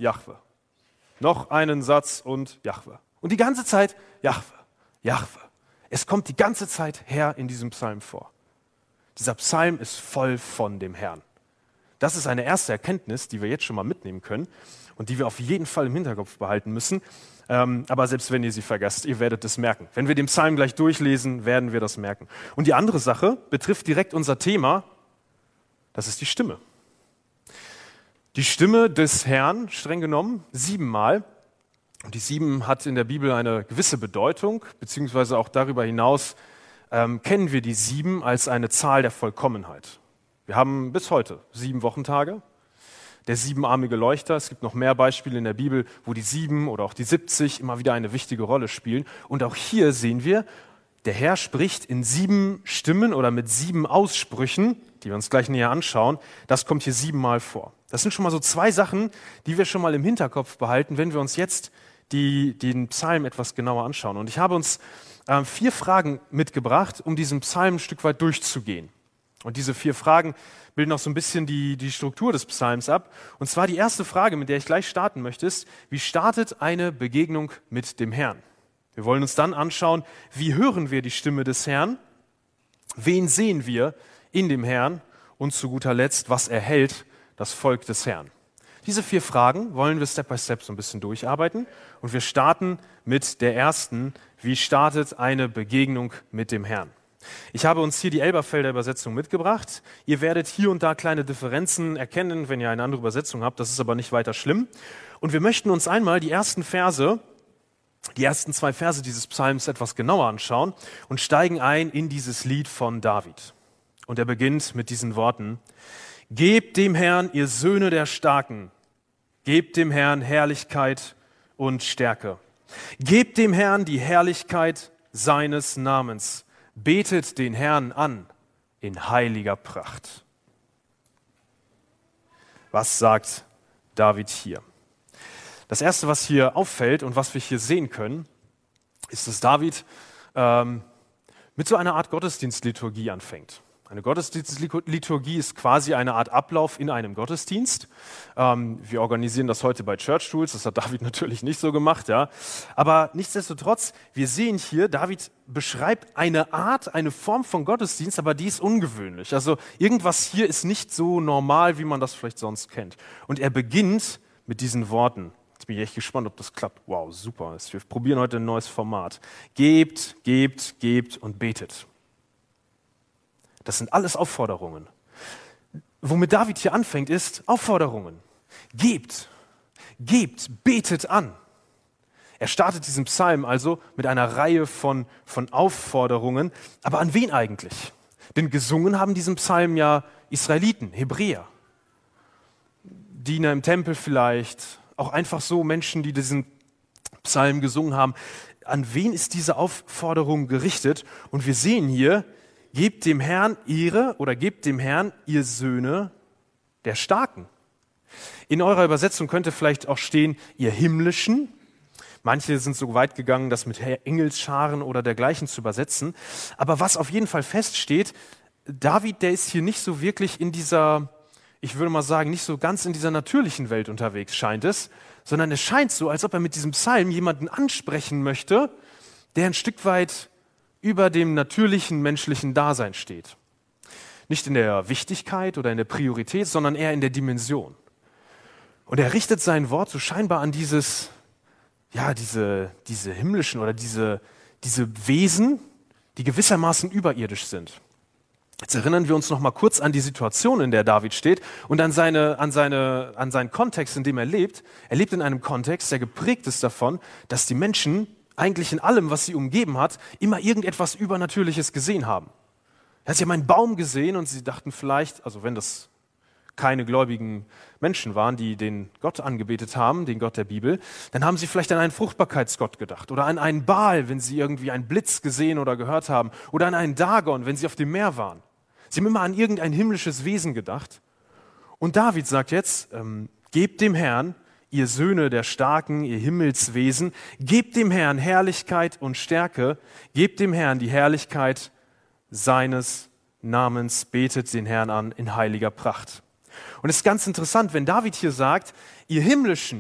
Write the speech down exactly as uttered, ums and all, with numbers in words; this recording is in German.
Jahwe. Noch einen Satz und Jahwe. Und die ganze Zeit Jahwe, Jahwe. Es kommt die ganze Zeit Herr in diesem Psalm vor. Dieser Psalm ist voll von dem Herrn. Das ist eine erste Erkenntnis, die wir jetzt schon mal mitnehmen können und die wir auf jeden Fall im Hinterkopf behalten müssen. Ähm, aber selbst wenn ihr sie vergesst, ihr werdet es merken. Wenn wir den Psalm gleich durchlesen, werden wir das merken. Und die andere Sache betrifft direkt unser Thema, das ist die Stimme. Die Stimme des Herrn, streng genommen, siebenmal. Und die sieben hat in der Bibel eine gewisse Bedeutung, beziehungsweise auch darüber hinaus ähm, kennen wir die sieben als eine Zahl der Vollkommenheit. Wir haben bis heute sieben Wochentage. Der siebenarmige Leuchter, es gibt noch mehr Beispiele in der Bibel, wo die sieben oder auch die siebzig immer wieder eine wichtige Rolle spielen. Und auch hier sehen wir, der Herr spricht in sieben Stimmen oder mit sieben Aussprüchen, die wir uns gleich näher anschauen. Das kommt hier siebenmal vor. Das sind schon mal so zwei Sachen, die wir schon mal im Hinterkopf behalten, wenn wir uns jetzt die, den Psalm etwas genauer anschauen. Und ich habe uns äh, vier Fragen mitgebracht, um diesen Psalm ein Stück weit durchzugehen. Und diese vier Fragen bilden auch so ein bisschen die, die Struktur des Psalms ab. Und zwar die erste Frage, mit der ich gleich starten möchte, ist, wie startet eine Begegnung mit dem Herrn? Wir wollen uns dann anschauen, wie hören wir die Stimme des Herrn? Wen sehen wir in dem Herrn? Und zu guter Letzt, was erhält das Volk des Herrn? Diese vier Fragen wollen wir Step by Step so ein bisschen durcharbeiten. Und wir starten mit der ersten, wie startet eine Begegnung mit dem Herrn? Ich habe uns hier die Elberfelder Übersetzung mitgebracht. Ihr werdet hier und da kleine Differenzen erkennen, wenn ihr eine andere Übersetzung habt. Das ist aber nicht weiter schlimm. Und wir möchten uns einmal die ersten Verse, die ersten zwei Verse dieses Psalms etwas genauer anschauen und steigen ein in dieses Lied von David. Und er beginnt mit diesen Worten: Gebt dem Herrn, ihr Söhne der Starken, gebt dem Herrn Herrlichkeit und Stärke. Gebt dem Herrn die Herrlichkeit seines Namens. Betet den Herrn an in heiliger Pracht. Was sagt David hier? Das Erste, was hier auffällt und was wir hier sehen können, ist, dass David ähm, mit so einer Art Gottesdienstliturgie anfängt. Eine Gottesdienstliturgie ist quasi eine Art Ablauf in einem Gottesdienst. Ähm, wir organisieren das heute bei Church Tools, das hat David natürlich nicht so gemacht, ja. Aber nichtsdestotrotz, wir sehen hier, David beschreibt eine Art, eine Form von Gottesdienst, aber die ist ungewöhnlich. Also irgendwas hier ist nicht so normal, wie man das vielleicht sonst kennt. Und er beginnt mit diesen Worten. Jetzt bin ich echt gespannt, ob das klappt. Wow, super. Wir probieren heute ein neues Format. Gebt, gebt, gebt und betet. Das sind alles Aufforderungen. Womit David hier anfängt, ist Aufforderungen. Gebt, gebt, betet an. Er startet diesen Psalm also mit einer Reihe von, von Aufforderungen. Aber an wen eigentlich? Denn gesungen haben diesen Psalm ja Israeliten, Hebräer. Diener im Tempel vielleicht, auch einfach so Menschen, die diesen Psalm gesungen haben. An wen ist diese Aufforderung gerichtet? Und wir sehen hier, gebt dem Herrn ihre oder gebt dem Herrn ihr Söhne der Starken. In eurer Übersetzung könnte vielleicht auch stehen, ihr Himmlischen. Manche sind so weit gegangen, das mit Engelsscharen oder dergleichen zu übersetzen. Aber was auf jeden Fall feststeht, David, der ist hier nicht so wirklich in dieser, ich würde mal sagen, nicht so ganz in dieser natürlichen Welt unterwegs, scheint es, sondern es scheint so, als ob er mit diesem Psalm jemanden ansprechen möchte, der ein Stück weit über dem natürlichen menschlichen Dasein steht. Nicht in der Wichtigkeit oder in der Priorität, sondern eher in der Dimension. Und er richtet sein Wort so scheinbar an dieses, ja, diese, diese himmlischen oder diese, diese Wesen, die gewissermaßen überirdisch sind. Jetzt erinnern wir uns noch mal kurz an die Situation, in der David steht und an, seine, an, seine, an seinen Kontext, in dem er lebt. Er lebt in einem Kontext, der geprägt ist davon, dass die Menschen eigentlich in allem, was sie umgeben hat, immer irgendetwas Übernatürliches gesehen haben. Sie haben einen Baum gesehen und sie dachten vielleicht, also wenn das keine gläubigen Menschen waren, die den Gott angebetet haben, den Gott der Bibel, dann haben sie vielleicht an einen Fruchtbarkeitsgott gedacht oder an einen Baal, wenn sie irgendwie einen Blitz gesehen oder gehört haben, oder an einen Dagon, wenn sie auf dem Meer waren. Sie haben immer an irgendein himmlisches Wesen gedacht. Und David sagt jetzt, ähm, gebt dem Herrn, ihr Söhne der Starken, ihr Himmelswesen, gebt dem Herrn Herrlichkeit und Stärke, gebt dem Herrn die Herrlichkeit seines Namens, betet den Herrn an in heiliger Pracht. Und es ist ganz interessant, wenn David hier sagt, ihr Himmlischen,